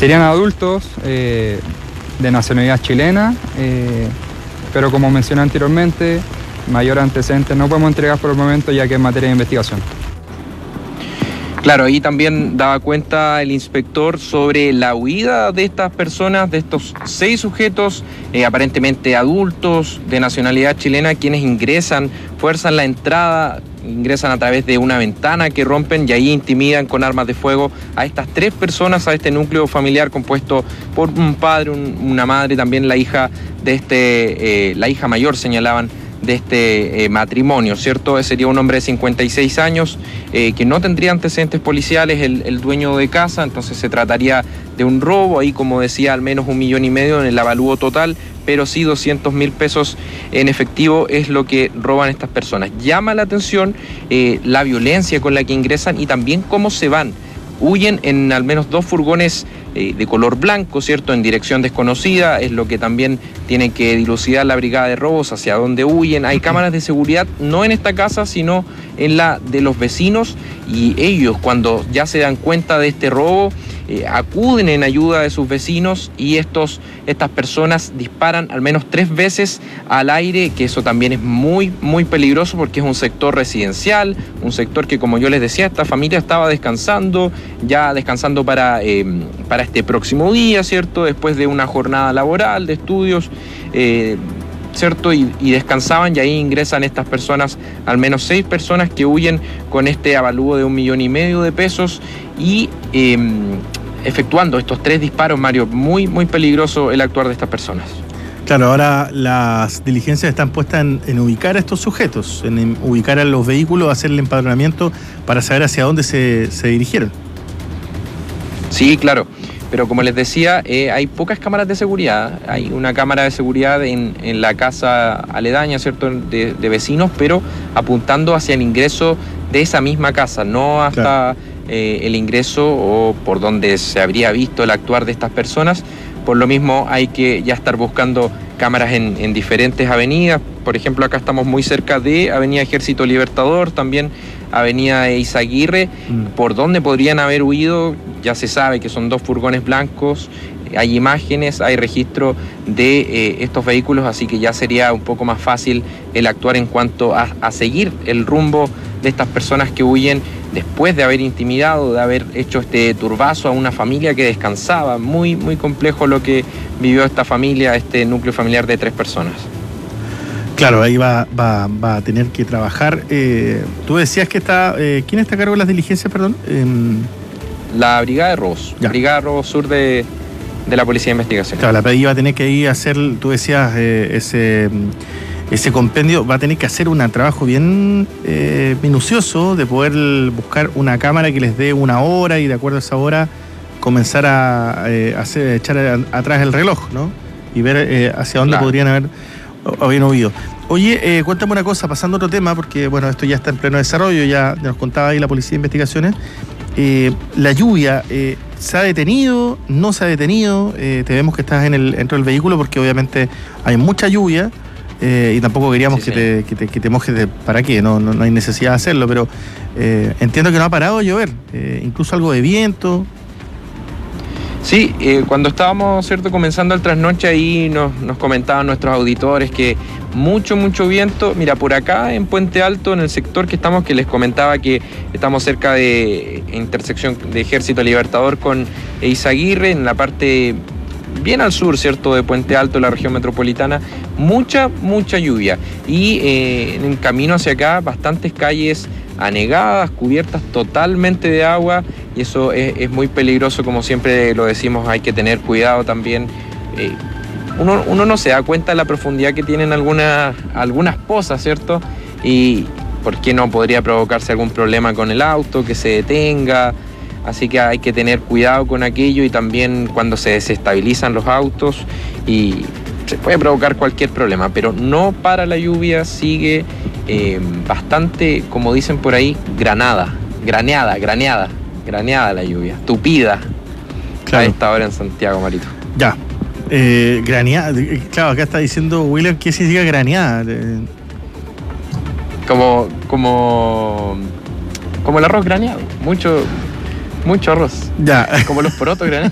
Serían adultos de nacionalidad chilena, pero como mencioné anteriormente, mayor antecedente no podemos entregar por el momento ya que es materia de investigación. Claro, ahí también daba cuenta el inspector sobre la huida de estas personas, de estos 6 sujetos, aparentemente adultos de nacionalidad chilena, quienes fuerzan la entrada, ingresan a través de una ventana que rompen y ahí intimidan con armas de fuego a estas 3 personas, a este núcleo familiar compuesto por un padre, una madre, también la hija de la hija mayor, señalaban, de este matrimonio, ¿cierto? Sería un hombre de 56 años que no tendría antecedentes policiales, el dueño de casa, entonces se trataría de un robo, ahí como decía, al menos 1,5 millones en el avalúo total, pero sí 200.000 pesos en efectivo es lo que roban estas personas. Llama la atención la violencia con la que ingresan y también cómo se van. Huyen en al menos 2 furgones de color blanco, ¿cierto? En dirección desconocida, es lo que también tiene que dilucidar la brigada de robos, hacia dónde huyen. Hay cámaras de seguridad, no en esta casa, sino en la de los vecinos, y ellos, cuando ya se dan cuenta de este robo, acuden en ayuda de sus vecinos y estas personas disparan al menos 3 veces al aire, que eso también es muy, muy peligroso porque es un sector residencial, un sector que, como yo les decía, esta familia estaba descansando para este próximo día, ¿cierto? Después de una jornada laboral, de estudios, ¿cierto? Y descansaban, y ahí ingresan estas personas, al menos 6 personas que huyen con este avalúo de 1,5 millones de pesos y efectuando estos 3 disparos, Mario. Muy, muy peligroso el actuar de estas personas. Claro, ahora las diligencias están puestas en ubicar a estos sujetos, en ubicar a los vehículos, hacer el empadronamiento para saber hacia dónde se dirigieron. Sí, claro. Pero como les decía, hay pocas cámaras de seguridad. Hay una cámara de seguridad en la casa aledaña, ¿cierto?, de vecinos, pero apuntando hacia el ingreso de esa misma casa, no hasta claro, el ingreso o por donde se habría visto el actuar de estas personas. Por lo mismo hay que ya estar buscando cámaras en diferentes avenidas. Por ejemplo, acá estamos muy cerca de Avenida Ejército Libertador, también Avenida Eizaguirre, por donde podrían haber huido. Ya se sabe que son 2 furgones blancos, hay imágenes, hay registro de estos vehículos, así que ya sería un poco más fácil el actuar en cuanto a seguir el rumbo de estas personas que huyen después de haber intimidado, de haber hecho este turbazo a una familia que descansaba. Muy, muy complejo lo que vivió esta familia, este núcleo familiar de 3 personas. Claro, ahí va a tener que trabajar. Tú decías que ¿quién está a cargo de las diligencias, perdón? La Brigada de Robos, la Brigada de Robos Sur de la Policía de Investigación. Claro, la PDI va a tener que ir a hacer, tú decías, ese compendio, va a tener que hacer un trabajo bien minucioso de poder buscar una cámara que les dé una hora y de acuerdo a esa hora comenzar a echar atrás el reloj, ¿no? Y ver hacia dónde claro, podrían haber huido. Oye, cuéntame una cosa, pasando a otro tema, porque bueno, esto ya está en pleno desarrollo, ya nos contaba ahí la Policía de Investigaciones. La lluvia, ¿se ha detenido? ¿No se ha detenido? Te vemos que estás dentro del vehículo porque obviamente hay mucha lluvia y tampoco queríamos que te mojes. ¿Para qué? No hay necesidad de hacerlo, pero entiendo que no ha parado de llover, incluso algo de viento. Sí, cuando estábamos, ¿cierto?, comenzando el trasnoche, ahí nos comentaban nuestros auditores que mucho viento. Mira, por acá en Puente Alto, en el sector que estamos, que les comentaba que estamos cerca de intersección de Ejército Libertador con Eizaguirre, en la parte bien al sur, ¿cierto?, de Puente Alto, la región metropolitana, mucha lluvia. Y en el camino hacia acá, bastantes calles anegadas, cubiertas totalmente de agua, y eso es muy peligroso. Como siempre lo decimos, hay que tener cuidado también. Uno no se da cuenta de la profundidad que tienen algunas pozas, ¿cierto? Y por qué no podría provocarse algún problema con el auto, que se detenga. Así que hay que tener cuidado con aquello, y también cuando se desestabilizan los autos y se puede provocar cualquier problema, pero no para la lluvia, sigue bastante, como dicen por ahí, graneada la lluvia, tupida, claro, a esta hora en Santiago, Marito. Ya, graneada, claro, acá está diciendo William, ¿qué significa graneada? Como el arroz graneado, mucho arroz. Ya. Como los porotos graneados.